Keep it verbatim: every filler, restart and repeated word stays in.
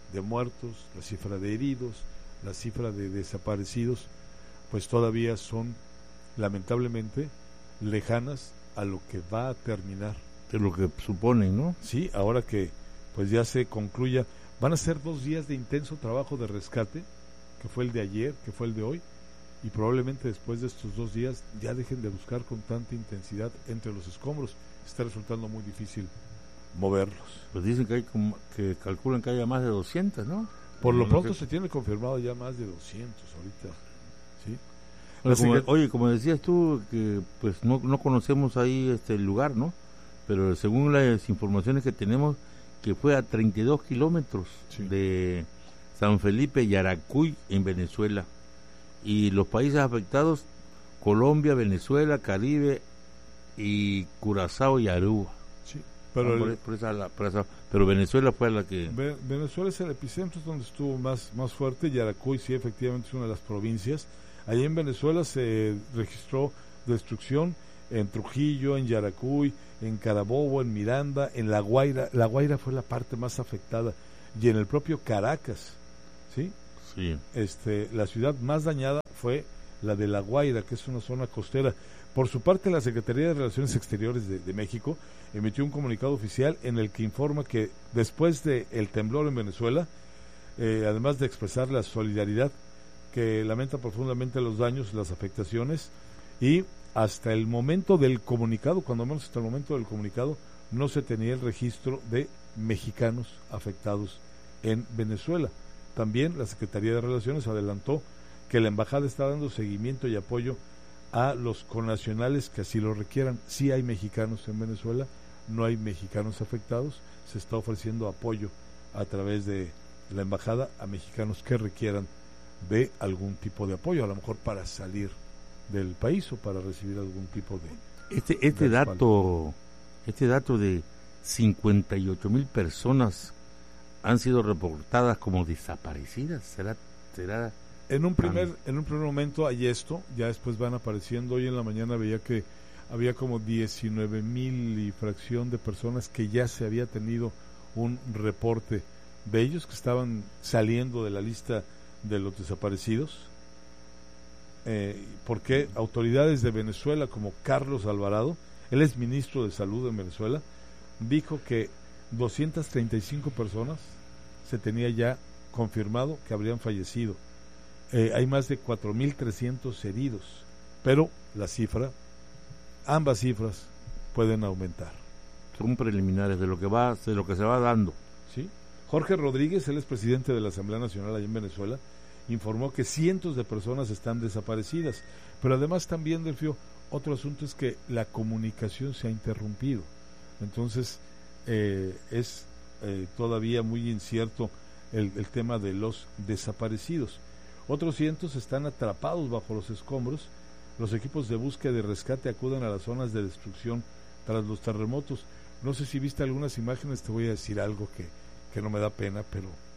de muertos, la cifra de heridos, la cifra de desaparecidos, pues todavía son lamentablemente lejanas a lo que va a terminar. De lo que suponen, ¿no? Sí, ahora que pues ya se concluya, van a ser dos días de intenso trabajo de rescate, que fue el de ayer, que fue el de hoy, y probablemente después de estos dos días ya dejen de buscar con tanta intensidad entre los escombros. Está resultando muy difícil moverlos. Pues dicen que hay como, que calculan que haya más de doscientos, ¿no? Por lo no pronto que... se tiene confirmado ya más de doscientos ahorita, ¿sí? Oye, como, que... oye, como decías tú, que pues no, no conocemos ahí este el lugar, ¿no? Pero según las informaciones que tenemos, que fue a treinta y dos kilómetros sí. de San Felipe y Yaracuy, en Venezuela. Y los países afectados, Colombia, Venezuela, Caribe y Curazao y Aruba. Sí, pero, ah, por, el, por esa, la, por esa, pero Venezuela fue la que... Venezuela es el epicentro, es donde estuvo más, más fuerte. Yaracuy sí, efectivamente es una de las provincias. Allí en Venezuela se registró destrucción en Trujillo, en Yaracuy, en Carabobo, en Miranda, en La Guaira. La Guaira fue la parte más afectada, y en el propio Caracas, ¿sí? Sí. Este, la ciudad más dañada fue la de La Guaira, que es una zona costera. Por su parte, la Secretaría de Relaciones Exteriores de, de México emitió un comunicado oficial en el que informa que después del temblor en Venezuela, eh, además de expresar la solidaridad, que lamenta profundamente los daños, las afectaciones, y hasta el momento del comunicado, cuando menos hasta el momento del comunicado, no se tenía el registro de mexicanos afectados en Venezuela. También la Secretaría de Relaciones adelantó que la embajada está dando seguimiento y apoyo a los connacionales que así lo requieran. Sí hay mexicanos en Venezuela, no hay mexicanos afectados, se está ofreciendo apoyo a través de la embajada a mexicanos que requieran de algún tipo de apoyo, a lo mejor para salir del país o para recibir algún tipo de este este de dato este dato de cincuenta y ocho mil personas han sido reportadas como desaparecidas. será será en un primer en un primer momento hay esto, ya después van apareciendo. Hoy en la mañana veía que había como diecinueve mil y fracción de personas que ya se había tenido un reporte de ellos, que estaban saliendo de la lista de los desaparecidos, eh, porque autoridades de Venezuela como Carlos Alvarado, él es ministro de Salud en Venezuela, dijo que doscientas treinta y cinco personas se tenía ya confirmado que habrían fallecido. Eh, hay más de cuatro mil trescientos heridos, pero la cifra, ambas cifras pueden aumentar. Son preliminares de lo que va, de lo que se va dando. ¿Sí? Jorge Rodríguez, él es presidente de la Asamblea Nacional allá en Venezuela, informó que cientos de personas están desaparecidas, pero además también, Delfio, otro asunto es que la comunicación se ha interrumpido. Entonces, eh, es eh, todavía muy incierto el, el tema de los desaparecidos. Otros cientos están atrapados bajo los escombros. Los equipos de búsqueda y rescate acuden a las zonas de destrucción tras los terremotos. No sé si viste algunas imágenes, te voy a decir algo que, que no me da pena, pero